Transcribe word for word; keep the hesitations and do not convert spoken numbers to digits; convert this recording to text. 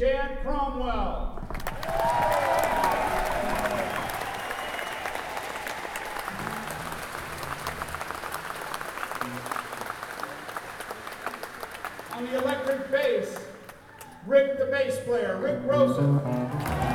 Jan Cromwell. On the electric bass, Rick the bass player, Rick Rosen.